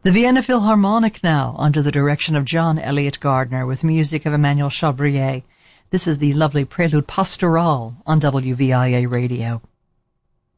The Vienna Philharmonic now, under the direction of John Elliott Gardner, with music of Emmanuel Chabrier. This is the lovely Prelude Pastoral on WVIA Radio.